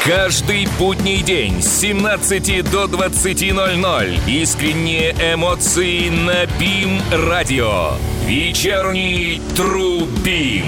Каждый будний день с 17 до 20:00 искренние эмоции на БИМ-радио. Вечерний Тру-БИМ.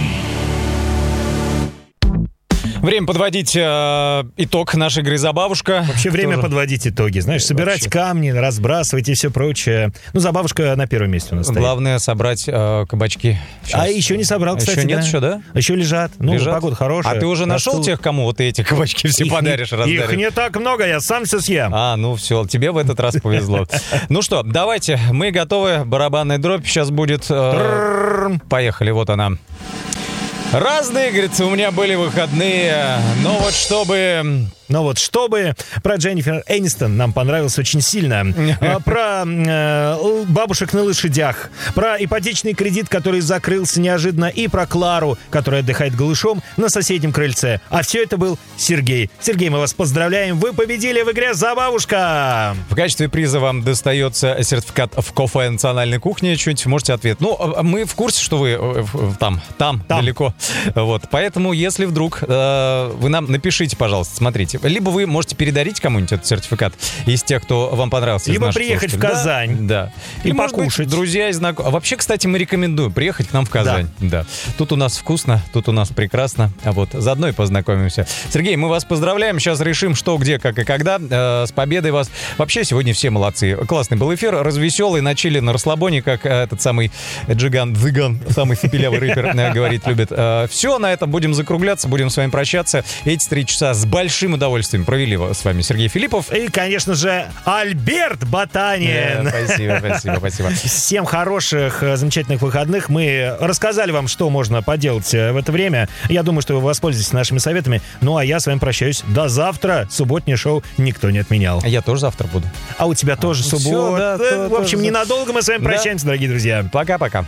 Время подводить итог нашей игры «Забавушка». Вообще время подводить итоги. Знаешь, собирать камни, разбрасывать и все прочее. Ну, «Забавушка» на первом месте у нас стоит. Главное собрать кабачки. Сейчас. А еще не собрал, кстати. Еще нет, еще, да? Еще лежат. Ну, погода хорошая. А ты уже нашел тех, кому вот ты эти кабачки все подаришь, раздаришь? Их не так много, я сам все съем. Ну все, тебе в этот раз повезло. Ну что, давайте, мы готовы. Барабанная дробь сейчас будет. Поехали, вот она. Разные, говорится, у меня были выходные, но вот чтобы про Дженнифер Энистон нам понравилось очень сильно. Про бабушек на лошадях, про ипотечный кредит, который закрылся неожиданно, и про Клару, которая отдыхает голышом на соседнем крыльце. А все это был Сергей. Сергей, мы вас поздравляем, вы победили в игре «Забавушка». В качестве приза вам достается сертификат в кафе национальной кухни. Что-нибудь можете ответить. Ну, мы в курсе, что вы там далеко. Вот, поэтому, если вдруг вы нам напишите, пожалуйста, смотрите. Либо вы можете передарить кому-нибудь этот сертификат из тех, кто вам понравился. Либо приехать в Казань. Да. И покушать. Друзья и знакомые. Вообще, кстати, мы рекомендуем приехать к нам в Казань. Да. Тут у нас вкусно, тут у нас прекрасно. Вот, заодно и познакомимся. Сергей, мы вас поздравляем. Сейчас решим, что, где, как и когда. С победой вас. Вообще, сегодня все молодцы. Классный был эфир, развеселый, на чили, на расслабоне, как этот самый Джиган, самый фипелявый рэпер, говорит, любит. Все, на этом будем закругляться, будем с вами прощаться. Эти 3 часа с большим удовольствием провели с вами Сергей Филиппов. И, конечно же, Альберт Ботанин. Спасибо. Всем хороших, замечательных выходных. Мы рассказали вам, что можно поделать в это время. Я думаю, что вы воспользуетесь нашими советами. Ну, а я с вами прощаюсь до завтра. Субботнее шоу никто не отменял. Я тоже завтра буду. А у тебя тоже суббота. Да, в общем, ненадолго мы с вами прощаемся, дорогие друзья. Пока-пока.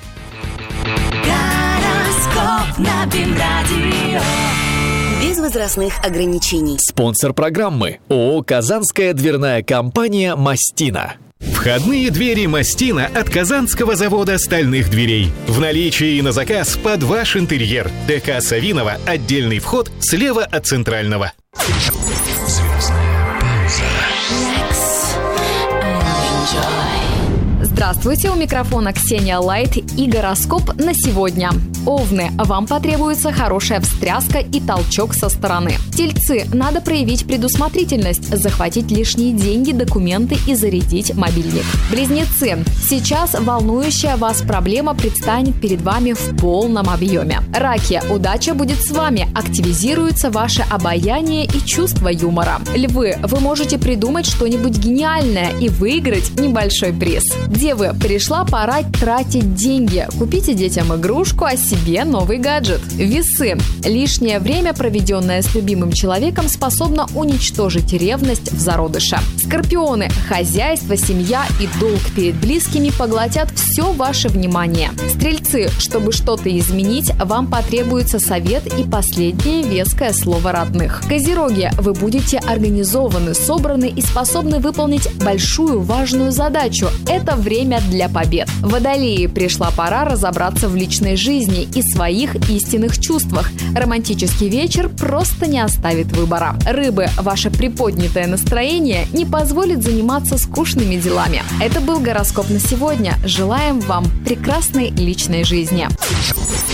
На БИМ-радио. Без возрастных ограничений. Спонсор программы ООО «Казанская дверная компания «Мастина». Входные двери «Мастина» от Казанского завода стальных дверей. В наличии и на заказ под ваш интерьер. ДК Савинова, отдельный вход слева от центрального. Звездная пауза. Здравствуйте, у микрофона Ксения Лайт и гороскоп на сегодня. Овны, вам потребуется хорошая встряска и толчок со стороны. Тельцы, надо проявить предусмотрительность, захватить лишние деньги, документы и зарядить мобильник. Близнецы, сейчас волнующая вас проблема предстанет перед вами в полном объеме. Раки, удача будет с вами, активизируется ваше обаяние и чувство юмора. Львы, вы можете придумать что-нибудь гениальное и выиграть небольшой приз. Девы, пришла пора тратить деньги. Купите детям игрушку, а себе новый гаджет. Весы. Лишнее время, проведенное с любимым человеком, способно уничтожить ревность в зародыше. Скорпионы. Хозяйство, семья и долг перед близкими поглотят все ваше внимание. Стрельцы. Чтобы что-то изменить, вам потребуется совет и последнее веское слово родных. Козероги. Вы будете организованы, собраны и способны выполнить большую важную задачу. Это время для побед. Водолеи, пришла пора разобраться в личной жизни и своих истинных чувствах. Романтический вечер просто не оставит выбора. Рыбы, ваше приподнятое настроение не позволит заниматься скучными делами. Это был гороскоп на сегодня. Желаем вам прекрасной личной жизни.